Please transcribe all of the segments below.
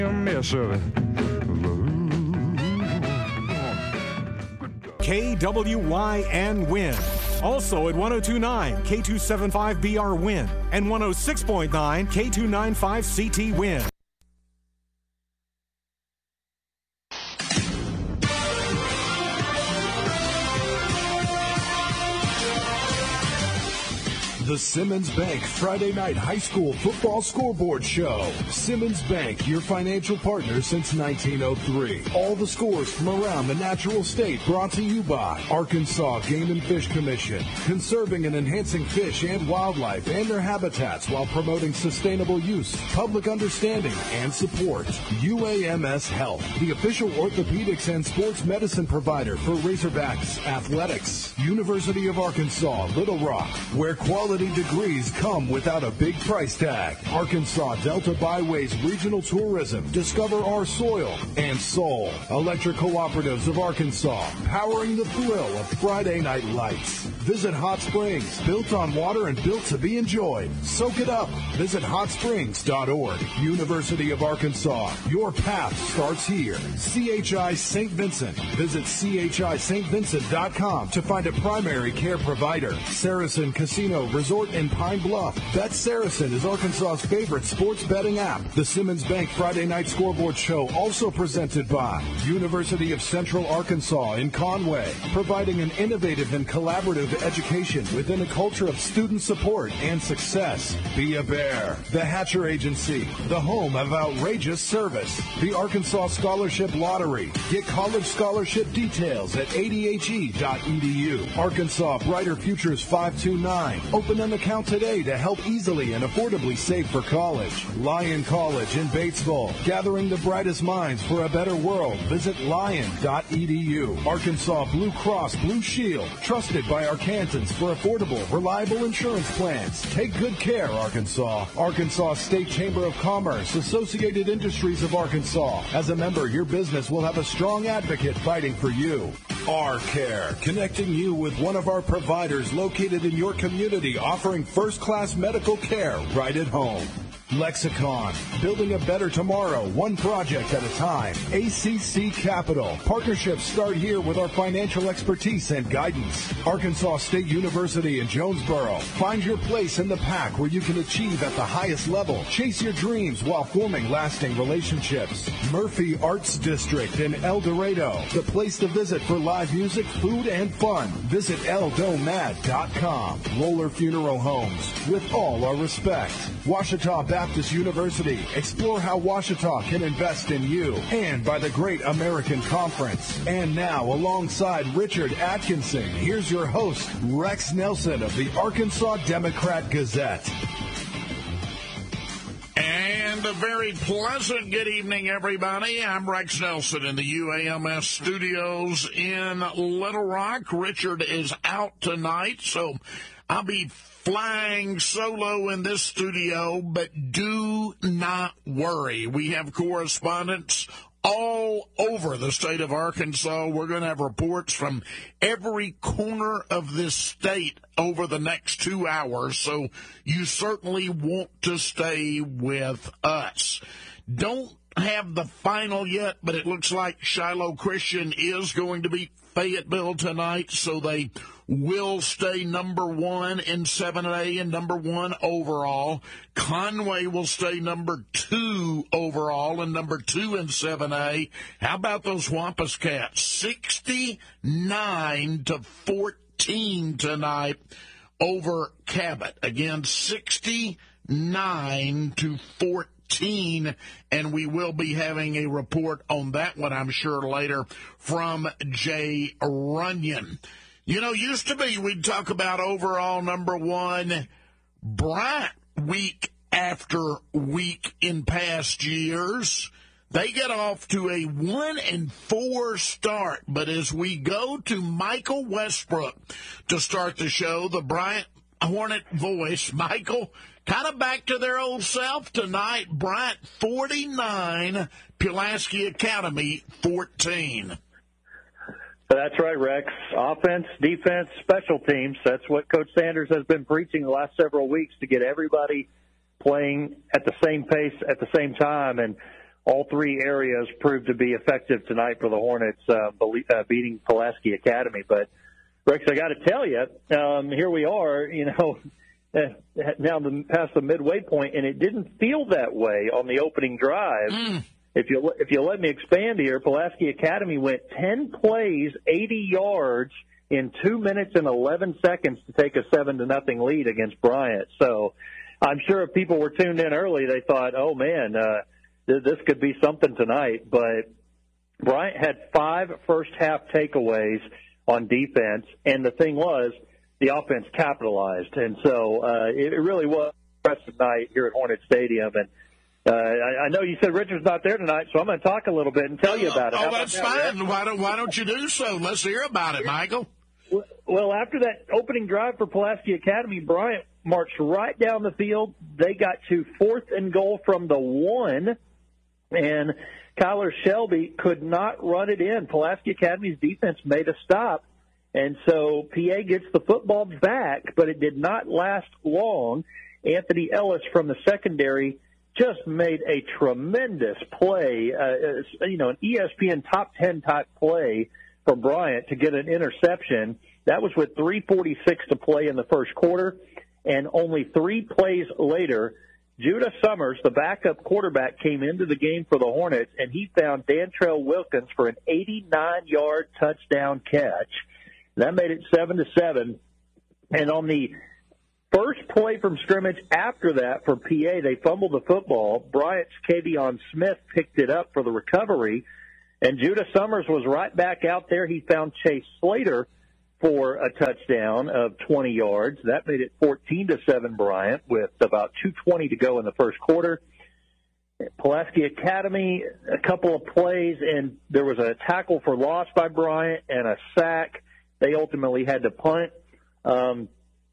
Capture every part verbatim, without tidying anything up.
A mess of it. K W Y N Win. Also at one oh two point nine K two seventy-five B R Win and one oh six point nine K two ninety-five C T Win. The Simmons Bank Friday Night High School Football Scoreboard Show. Simmons Bank, your financial partner since nineteen oh three. All the scores from around the natural state brought to you by Arkansas Game and Fish Commission, conserving and enhancing fish and wildlife and their habitats while promoting sustainable use, public understanding, and support. U A M S Health, the official orthopedics and sports medicine provider for Razorbacks Athletics. University of Arkansas, Little Rock, where quality degrees come without a big price tag. Arkansas Delta Byways Regional Tourism. Discover our soil and soul. Electric Cooperatives of Arkansas, powering the thrill of Friday Night Lights. Visit Hot Springs, built on water and built to be enjoyed. Soak it up. Visit hot springs dot org. University of Arkansas, your path starts here. C H I Saint Vincent. Visit C H I Saint Vincent dot com to find a primary care provider. Saracen Casino Resort in Pine Bluff. Bet Saracen is Arkansas's favorite sports betting app. The Simmons Bank Friday Night Scoreboard Show, also presented by University of Central Arkansas in Conway, providing an innovative and collaborative education within a culture of student support and success. Be a Bear. The Hatcher Agency, the home of outrageous service. The Arkansas Scholarship Lottery. Get college scholarship details at A D H E dot E D U. Arkansas Brighter Futures five two nine. Open an account today to help easily and affordably save for college. Lyon College in Batesville, gathering the brightest minds for a better world. Visit Lyon dot E D U. Arkansas Blue Cross Blue Shield, trusted by Arkansans for affordable, reliable insurance plans. Take good care, Arkansas. Arkansas State Chamber of Commerce, Associated Industries of Arkansas. As a member, your business will have a strong advocate fighting for you. R-Care, connecting you with one of our providers located in your community, offering first-class medical care right at home. Lexicon, building a better tomorrow, one project at a time. A C C Capital, partnerships start here with our financial expertise and guidance. Arkansas State University in Jonesboro, find your place in the pack where you can achieve at the highest level. Chase your dreams while forming lasting relationships. Murphy Arts District in El Dorado, the place to visit for live music, food, and fun. Visit el domad dot com. Roller Funeral Homes, with all our respect. Ouachita Baptist University, explore how Ouachita can invest in you. And by the Great American Conference. And now, alongside Richard Atkinson, here's your host, Rex Nelson of the Arkansas Democrat Gazette. And a very pleasant good evening, everybody. I'm Rex Nelson in the U A M S studios in Little Rock. Richard is out tonight, so I'll be flying solo in this studio, but do not worry. We have correspondents all over the state of Arkansas. We're going to have reports from every corner of this state over the next two hours, so you certainly want to stay with us. Don't have the final yet, but it looks like Shiloh Christian is going to beat Fayetteville tonight, so they will stay number one in seven A and number one overall. Conway will stay number two overall and number two in seven A. How about those Wampus Cats? sixty-nine to fourteen tonight over Cabot. Again, sixty-nine to fourteen. And we will be having a report on that one, I'm sure, later from Jay Runyon. You know, used to be we'd talk about overall number one Bryant week after week in past years. They get off to a one and four start, but as we go to Michael Westbrook to start the show, the Bryant Hornet voice, Michael, kind of back to their old self tonight. Bryant forty-nine, Pulaski Academy fourteen. That's right, Rex. Offense, defense, special teams. That's what Coach Sanders has been preaching the last several weeks, to get everybody playing at the same pace at the same time. And all three areas proved to be effective tonight for the Hornets, uh, beating Pulaski Academy. But, Rex, I got to tell you, um, here we are, you know, now the, past the midway point, and it didn't feel that way on the opening drive. Mm. If you if you let me expand here, Pulaski Academy went ten plays, eighty yards in two minutes and eleven seconds to take a seven to nothing lead against Bryant. So I'm sure if people were tuned in early, they thought, "Oh man, uh, th- this could be something tonight." But Bryant had five first half takeaways on defense, and the thing was, the offense capitalized, and so uh, it, it really was a impressive night here at Hornet Stadium. And Uh, I, I know you said Richard's not there tonight, so I'm going to talk a little bit and tell you about it. Oh, How that's about that, fine. Why don't, why don't you do so? Let's hear about it, Michael. Well, after that opening drive for Pulaski Academy, Bryant marched right down the field. They got to fourth and goal from the one, and Kyler Shelby could not run it in. Pulaski Academy's defense made a stop, and so P A gets the football back, but it did not last long. Anthony Ellis from the secondary just made a tremendous play, uh, you know, an E S P N top ten type play for Bryant to get an interception. That was with three forty-six to play in the first quarter, and only three plays later, Judah Summers, the backup quarterback, came into the game for the Hornets, and he found Dantrell Wilkins for an eighty-nine yard touchdown catch. That made it seven to seven, and on the first play from scrimmage after that for P A, they fumbled the football. Bryant's Kavion Smith picked it up for the recovery, and Judah Summers was right back out there. He found Chase Slater for a touchdown of twenty yards. That made it fourteen to seven Bryant with about two twenty to go in the first quarter. Pulaski Academy, a couple of plays, and there was a tackle for loss by Bryant and a sack. They ultimately had to punt. Um,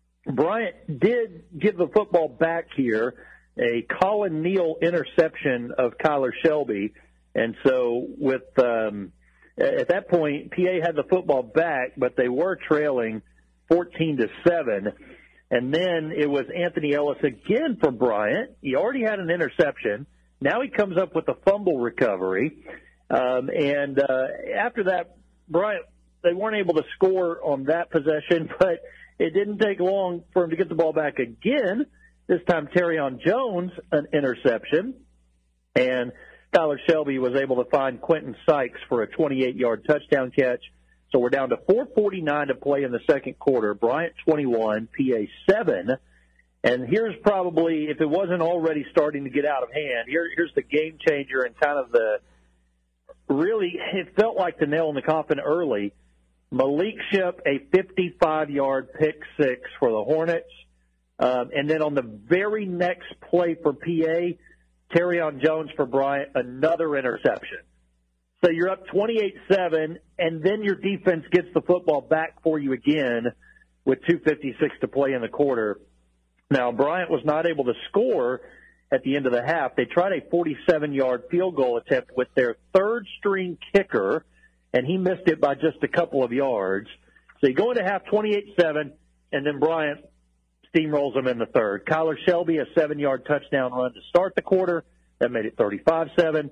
Bryant did give the football back here, a Colin Neal interception of Kyler Shelby. And so with um, at that point, P A had the football back, but they were trailing fourteen to seven. And then it was Anthony Ellis again for Bryant. He already had an interception. Now he comes up with a fumble recovery. Um, and uh, after that, Bryant, they weren't able to score on that possession, but it didn't take long for him to get the ball back again. This time, Terrion Jones, an interception. And Kyler Shelby was able to find Quentin Sykes for a twenty-eight yard touchdown catch. So we're down to four forty-nine to play in the second quarter. Bryant twenty-one, P A seven. And here's probably, if it wasn't already starting to get out of hand, here, here's the game changer and kind of the, really, it felt like the nail in the coffin early. Malik Ship, a fifty-five yard pick six for the Hornets. Um, and then on the very next play for P A, Terrion Jones for Bryant, another interception. So you're up twenty-eight seven, and then your defense gets the football back for you again with two fifty-six to play in the quarter. Now, Bryant was not able to score at the end of the half. They tried a forty-seven yard field goal attempt with their third-string kicker, and he missed it by just a couple of yards. So you go into half twenty-eight seven, and then Bryant steamrolls them in the third. Kyler Shelby, a seven yard touchdown run to start the quarter. That made it thirty-five seven.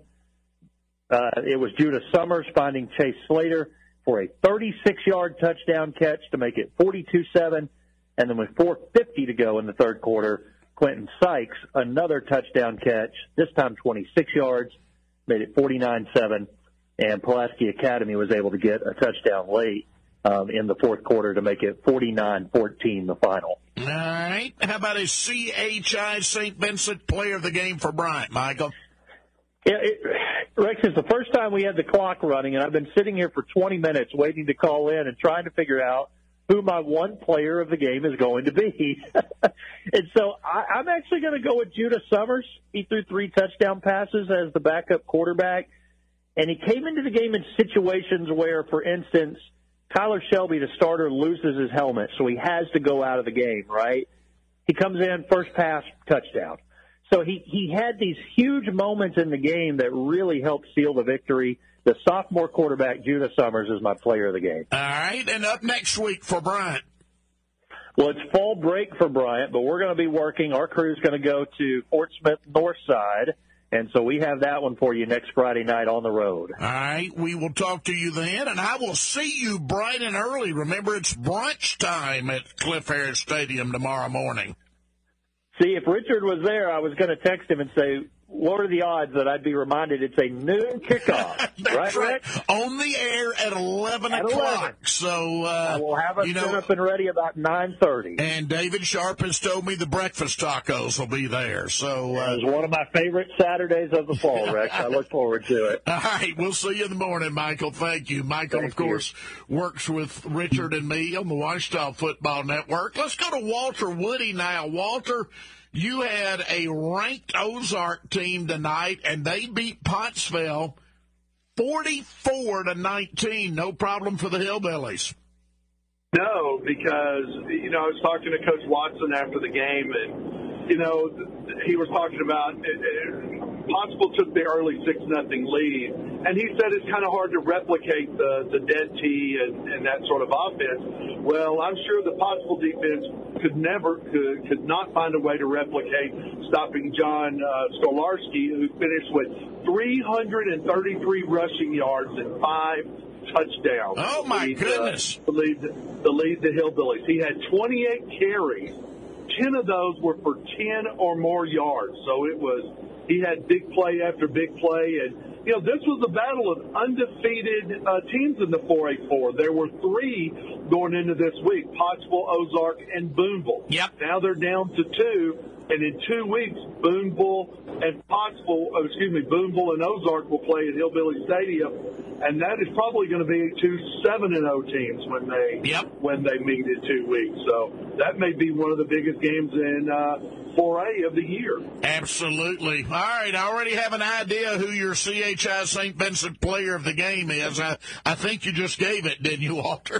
Uh, it was Judah Summers finding Chase Slater for a thirty-six yard touchdown catch to make it forty-two seven. And then with four fifty to go in the third quarter, Quentin Sykes, another touchdown catch, this time twenty-six yards, made it forty-nine seven. And Pulaski Academy was able to get a touchdown late um, in the fourth quarter to make it forty-nine fourteen, the final. All right. How about a C H I Saint Vincent player of the game for Bryant, Michael? Yeah, it, Rex, it's the first time we had the clock running, and I've been sitting here for twenty minutes waiting to call in and trying to figure out who my one player of the game is going to be. And so I, I'm actually going to go with Judah Summers. He threw three touchdown passes as the backup quarterback. And he came into the game in situations where, for instance, Kyler Shelby, the starter, loses his helmet, so he has to go out of the game, right? He comes in, first pass, touchdown. So he, he had these huge moments in the game that really helped seal the victory. The sophomore quarterback, Judah Summers, is my player of the game. All right, and up next week for Bryant. Well, it's fall break for Bryant, but we're going to be working. Our crew is going to go to Fort Smith Northside And so we have that one for you next Friday night on the road. All right. We will talk to you then, and I will see you bright and early. Remember, it's brunch time at Cliff Harris Stadium tomorrow morning. See, if Richard was there, I was going to text him and say, what are the odds that I'd be reminded it's a noon kickoff? That's right, right. Rick? On the air at eleven At o'clock. eleven. So, uh, we'll have us you know, set up and ready about nine thirty. And David Sharp has told me the breakfast tacos will be there. So, uh, It's one of my favorite Saturdays of the fall, Rex. I look forward to it. all right. We'll see you in the morning, Michael. Thank you. Michael, Thank of course, you. works with Richard and me on the Washita Football Network. Let's go to Walter Woody now. Walter, you had a ranked Ozark team tonight, and they beat Pottsville forty-four to nineteen. No problem for the Hillbillies. No, because, you know, I was talking to Coach Watson after the game, and, you know, he was talking about uh, Pottsville took the early six nothing lead, and he said it's kind of hard to replicate the, the dead tee and, and that sort of offense. Well, I'm sure the Pottsville defense could never, could, could not find a way to replicate stopping John uh, Stolarski, who finished with three hundred thirty-three rushing yards and five touchdowns. Oh, my lead, goodness. Uh, to, lead, to lead the Hillbillies. He had twenty-eight carries. ten of those were for ten or more yards. So it was, he had big play after big play. And, you know, this was a battle of undefeated uh, teams in the four A four. There were three going into this week, Pottsville, Ozark, and Boonville. Yep. Now they're down to two. And in two weeks, Boonville and Pottsville, oh, excuse me, Boonville and Ozark will play at Hillbilly Stadium, and that is probably going to be two seven and zero teams when they yep. when they meet in two weeks. So that may be one of the biggest games in uh, four A of the year. Absolutely. All right, I already have an idea who your C H I Saint Vincent player of the game is. I I think you just gave it, didn't you, Walter?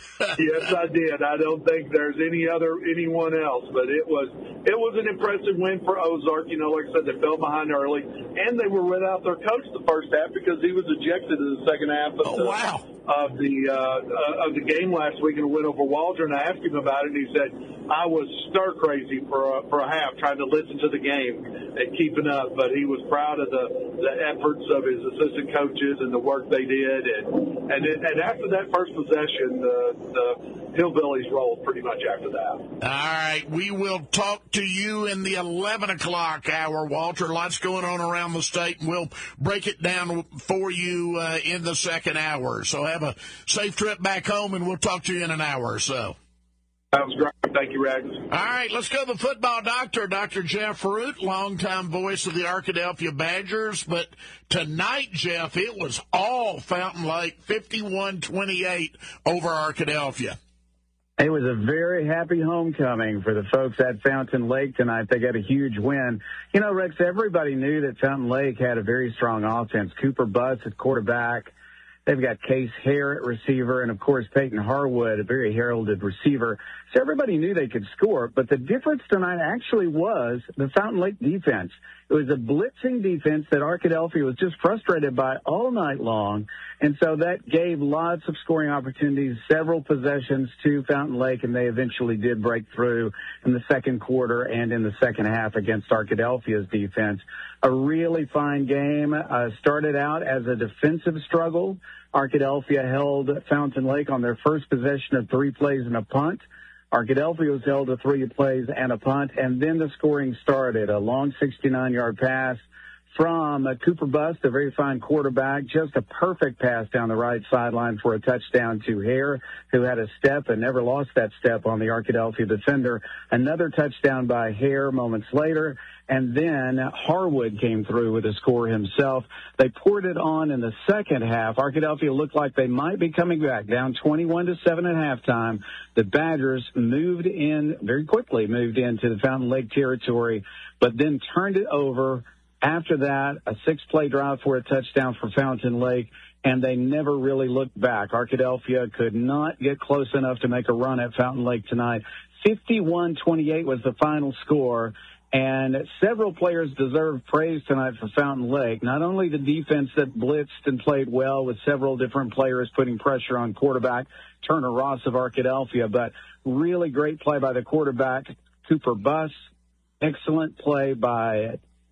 Yes, I did. I don't think there's any other anyone else, but it was it was an impressive win for Ozark. You know, like I said, they fell behind early, and they were without their coach the first half because he was ejected in the second half of oh, the, wow. of the uh, of the game last week in a win over Waldron. And I asked him about it, and he said, I was stir crazy for a, for a half trying to listen to the game and keeping up, but he was proud of the, the efforts of his assistant coaches and the work they did. And and, it, and after that first possession, the, the Hillbillies rolled pretty much after that. All right, we will talk to you in the eleven o'clock hour, Walter. Lots going on around the state, and we'll break it down for you uh, in the second hour. So have a safe trip back home, and we'll talk to you in an hour or so. Sounds great. Thank you, Rex. All right, let's go to the football doctor, Doctor Jeff Root, longtime voice of the Arkadelphia Badgers. But tonight, Jeff, it was all Fountain Lake, fifty-one twenty-eight over Arkadelphia. It was a very happy homecoming for the folks at Fountain Lake tonight. They got a huge win. You know, Rex, everybody knew that Fountain Lake had a very strong offense. Cooper Butts at quarterback. They've got Case Hare at receiver, and, of course, Peyton Harwood, a very heralded receiver. So everybody knew they could score, but the difference tonight actually was the Fountain Lake defense. It was a blitzing defense that Arkadelphia was just frustrated by all night long, and so that gave lots of scoring opportunities, several possessions to Fountain Lake, and they eventually did break through in the second quarter and in the second half against Arkadelphia's defense. A really fine game. Uh, started out as a defensive struggle. Arkadelphia held Fountain Lake on their first possession of three plays and a punt. Arkadelphia was held to three plays and a punt, and then the scoring started. A long sixty-nine yard pass from uh, Cooper Bust, a very fine quarterback, just a perfect pass down the right sideline for a touchdown to Hare, who had a step and never lost that step on the Arkadelphia defender. Another touchdown by Hare moments later, and then Harwood came through with a score himself. They poured it on in the second half. Arkadelphia looked like they might be coming back, down twenty-one to seven at halftime. The Badgers moved in very quickly, moved into the Fountain Lake territory, but then turned it over. After that, a six-play drive for a touchdown for Fountain Lake, and they never really looked back. Arkadelphia could not get close enough to make a run at Fountain Lake tonight. fifty-one twenty-eight was the final score, and several players deserve praise tonight for Fountain Lake. Not only the defense that blitzed and played well with several different players putting pressure on quarterback Turner Ross of Arkadelphia, but really great play by the quarterback, Cooper Buss. Excellent play by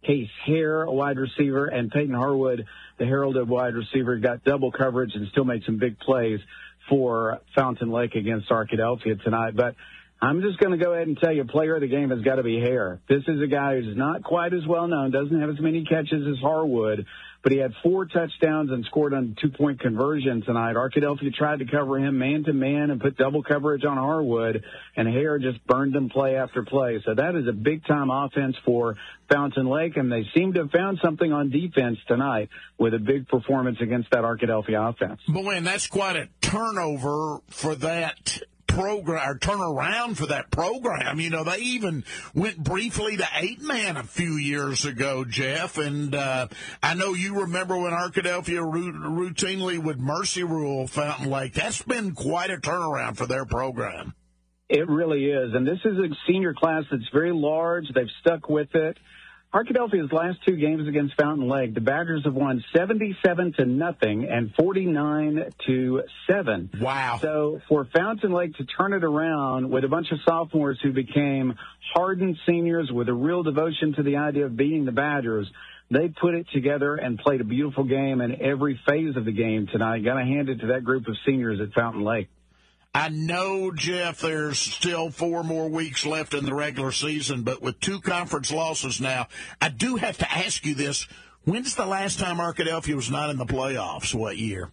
Case Hare, a wide receiver, and Peyton Harwood, the heralded wide receiver, got double coverage and still made some big plays for Fountain Lake against Arkadelphia tonight. But I'm just going to go ahead and tell you, player of the game has got to be Hare. This is a guy who's not quite as well known, doesn't have as many catches as Harwood, but he had four touchdowns and scored on two-point conversion tonight. Arkadelphia tried to cover him man-to-man and put double coverage on Harwood, and Hare just burned them play after play. So that is a big-time offense for Fountain Lake, and they seem to have found something on defense tonight with a big performance against that Arkadelphia offense. Boy, and that's quite a turnover for that program, or turn around for that program. You know, they even went briefly to eight man a few years ago, Jeff. And uh, I know you remember when Arkadelphia routinely would mercy rule Fountain Lake. That's been quite a turnaround for their program. It really is. And this is a senior class that's very large. They've stuck with it. Arkadelphia's last two games against Fountain Lake, the Badgers have won seventy-seven to nothing and forty-nine to seven. Wow. So for Fountain Lake to turn it around with a bunch of sophomores who became hardened seniors with a real devotion to the idea of beating the Badgers, they put it together and played a beautiful game in every phase of the game tonight. Got to hand it to that group of seniors at Fountain Lake. I know, Jeff, there's still four more weeks left in the regular season, but with two conference losses now, I do have to ask you this. When's the last time Arkadelphia was not in the playoffs? What year?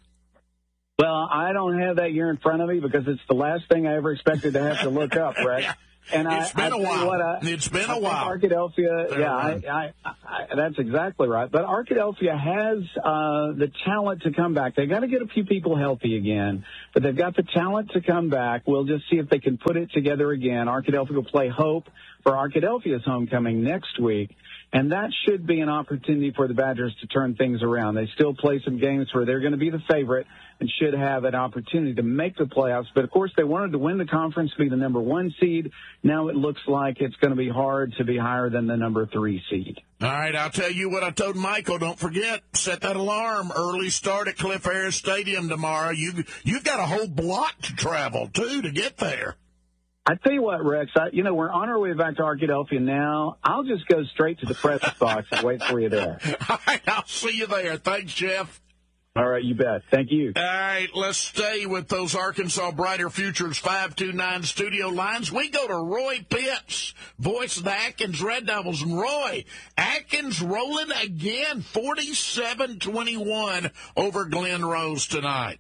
Well, I don't have that year in front of me because it's the last thing I ever expected to have to look up, Rex. And it's I, been I a while. What, I, it's been I a while. Arkadelphia, They're yeah, I, I, I, that's exactly right. But Arkadelphia has uh, the talent to come back. They've got to get a few people healthy again, but they've got the talent to come back. We'll just see if they can put it together again. Arkadelphia will play Hope for Arkadelphia's homecoming next week, and that should be an opportunity for the Badgers to turn things around. They still play some games where they're going to be the favorite and should have an opportunity to make the playoffs. But, of course, they wanted to win the conference, be the number one seed. Now it looks like it's going to be hard to be higher than the number three seed. All right, I'll tell you what I told Michael. Don't forget, set that alarm. Early start at Cliff Harris Stadium tomorrow. You, you've got a whole block to travel, too, to get there. I tell you what, Rex, I, you know, we're on our way back to Arkadelphia now. I'll just go straight to the press box and wait for you there. All right, I'll see you there. Thanks, Jeff. All right, you bet. Thank you. All right, let's stay with those Arkansas Brighter Futures five two nine studio lines. We go to Roy Pitts, voice of the Atkins Red Devils. And Roy, Atkins rolling again, forty-seven twenty-one over Glen Rose tonight.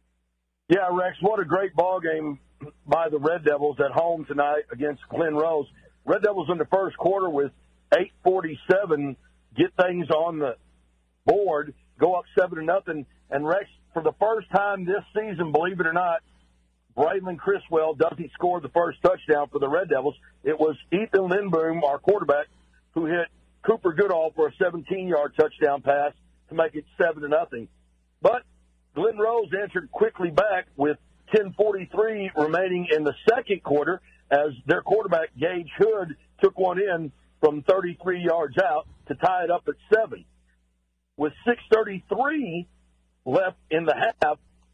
Yeah, Rex, what a great ball game by the Red Devils at home tonight against Glen Rose. Red Devils in the first quarter with eight forty-seven get things on the board, go up seven to nothing. And Rex, for the first time this season, believe it or not, Braylon Criswell doesn't score the first touchdown for the Red Devils. It was Ethan Lindboom, our quarterback, who hit Cooper Goodall for a seventeen-yard touchdown pass to make it seven to nothing. But Glen Rose answered quickly back with ten forty-three remaining in the second quarter as their quarterback, Gage Hood, took one in from thirty-three yards out to tie it up at seven. With six thirty-three left in the half,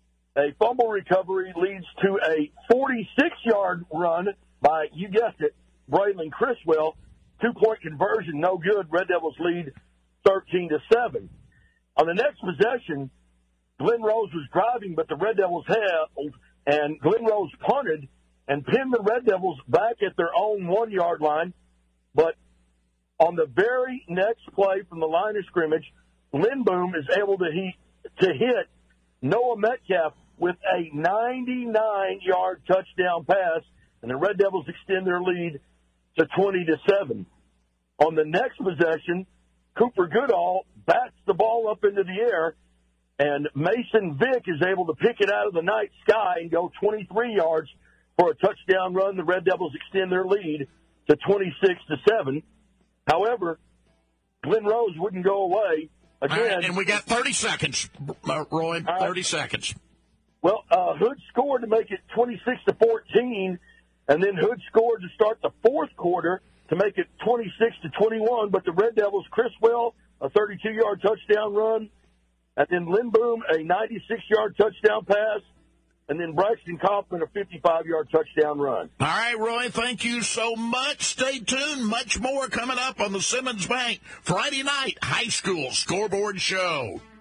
a fumble recovery leads to a forty-six-yard run by, you guessed it, Braylon Criswell. Two-point conversion, no good. Red Devils lead thirteen to seven. On the next possession, Glen Rose was driving, but the Red Devils held, and Glen Rose punted and pinned the Red Devils back at their own one-yard line. But on the very next play from the line of scrimmage, Lindboom is able to, he, to hit Noah Metcalf with a ninety-nine-yard touchdown pass, and the Red Devils extend their lead to twenty to seven. On the next possession, Cooper Goodall bats the ball up into the air, and Mason Vick is able to pick it out of the night sky and go twenty-three yards for a touchdown run. The Red Devils extend their lead to twenty-six to seven. However, Glen Rose wouldn't go away. Again, right, and we got thirty seconds, Roy, right. thirty seconds. Well, uh, Hood scored to make it twenty-six to fourteen, and then Hood scored to start the fourth quarter to make it twenty-six to twenty-one. But the Red Devils, Criswell, a thirty-two-yard touchdown run, and then Lindboom, a ninety-six-yard touchdown pass. and then Braxton Kaufman a fifty-five-yard touchdown run. All right, Roy, thank you so much. Stay tuned. Much more coming up on the Simmons Bank Friday night high school scoreboard show.